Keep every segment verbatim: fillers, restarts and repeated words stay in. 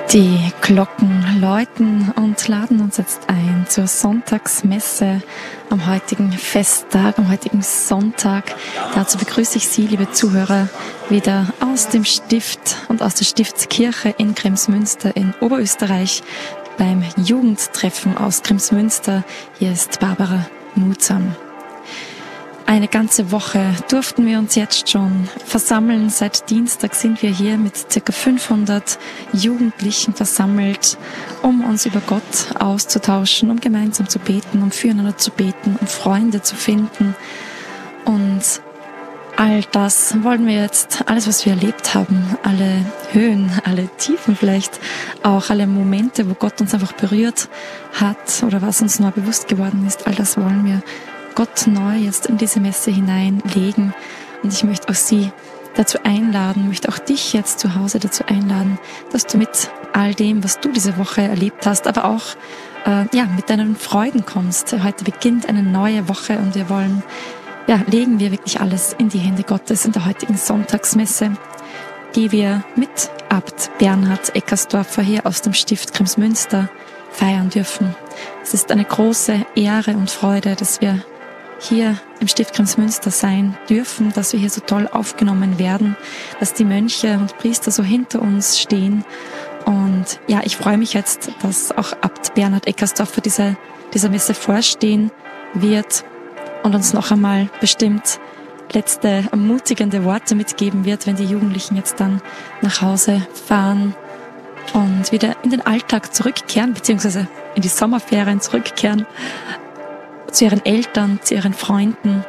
Die Glocken läuten und laden uns jetzt ein zur Sonntagsmesse am heutigen Festtag, am heutigen Sonntag. Dazu begrüße ich Sie, liebe Zuhörer, wieder aus dem Stift und aus der Stiftskirche in Kremsmünster in Oberösterreich beim Jugendtreffen aus Kremsmünster. Hier ist Barbara Mutsam. Eine ganze Woche durften wir uns jetzt schon versammeln. Seit Dienstag sind wir hier mit ca. fünfhundert Jugendlichen versammelt, um uns über Gott auszutauschen, um gemeinsam zu beten, um füreinander zu beten, um Freunde zu finden. Und all das wollen wir jetzt, alles was wir erlebt haben, alle Höhen, alle Tiefen vielleicht, auch alle Momente, wo Gott uns einfach berührt hat oder was uns neu bewusst geworden ist, all das wollen wir Gott neu jetzt in diese Messe hineinlegen. Und ich möchte auch Sie dazu einladen, möchte auch dich jetzt zu Hause dazu einladen, dass du mit all dem, was du diese Woche erlebt hast, aber auch äh, ja, mit deinen Freuden kommst. Heute beginnt eine neue Woche und wir wollen, ja, legen wir wirklich alles in die Hände Gottes in der heutigen Sonntagsmesse, die wir mit Abt Bernhard Eckersdorfer hier aus dem Stift Kremsmünster feiern dürfen. Es ist eine große Ehre und Freude, dass wir hier im Stift Kremsmünster sein dürfen, dass wir hier so toll aufgenommen werden, dass die Mönche und Priester so hinter uns stehen. Und ja, ich freue mich jetzt, dass auch Abt Bernhard Eckersdorfer diese, dieser Messe vorstehen wird und uns noch einmal bestimmt letzte ermutigende Worte mitgeben wird, wenn die Jugendlichen jetzt dann nach Hause fahren und wieder in den Alltag zurückkehren, beziehungsweise in die Sommerferien zurückkehren, zu ihren Eltern, zu ihren Freunden.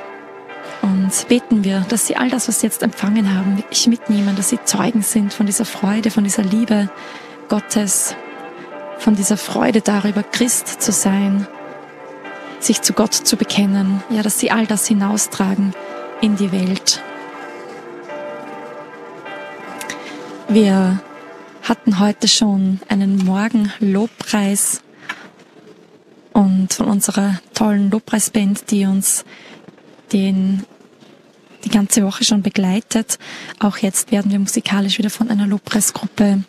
Und beten wir, dass sie all das, was sie jetzt empfangen haben, wirklich mitnehmen, dass sie Zeugen sind von dieser Freude, von dieser Liebe Gottes, von dieser Freude darüber, Christ zu sein, sich zu Gott zu bekennen, ja, dass sie all das hinaustragen in die Welt. Wir hatten heute schon einen Morgen-Lobpreis und von unserer tollen Lobpreisband, die uns den, die ganze Woche schon begleitet. Auch jetzt werden wir musikalisch wieder von einer Lobpreisgruppe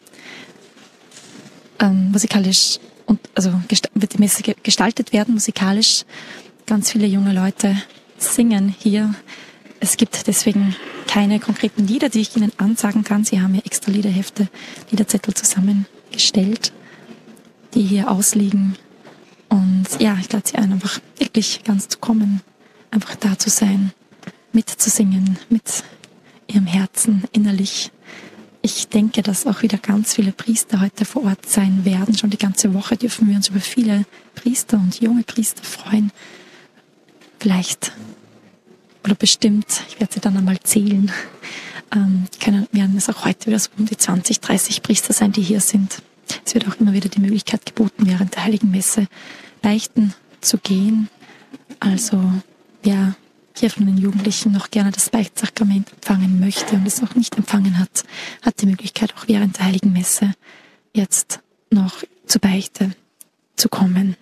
ähm, musikalisch und also gest- wird die Messe gestaltet werden, musikalisch. Ganz viele junge Leute singen hier. Es gibt deswegen keine konkreten Lieder, die ich Ihnen ansagen kann. Sie haben ja extra Liederhefte, Liederzettel zusammengestellt, die hier ausliegen. Und ja, ich lade Sie ein, einfach wirklich ganz zu kommen, einfach da zu sein, mitzusingen, mit Ihrem Herzen innerlich. Ich denke, dass auch wieder ganz viele Priester heute vor Ort sein werden. Schon die ganze Woche dürfen wir uns über viele Priester und junge Priester freuen. Vielleicht oder bestimmt, ich werde sie dann einmal zählen, ähm, können, werden es auch heute wieder so um die zwanzig, dreißig Priester sein, die hier sind. Es wird auch immer wieder die Möglichkeit geboten, während der Heiligen Messe beichten zu gehen. Also wer hier von den Jugendlichen noch gerne das Beichtsakrament empfangen möchte und es noch nicht empfangen hat, hat die Möglichkeit, auch während der Heiligen Messe jetzt noch zur Beichte zu kommen.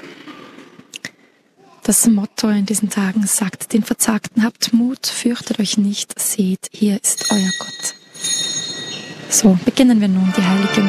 Das Motto in diesen Tagen sagt den Verzagten: Habt Mut, fürchtet euch nicht, seht, hier ist euer Gott. So, beginnen wir nun die heilige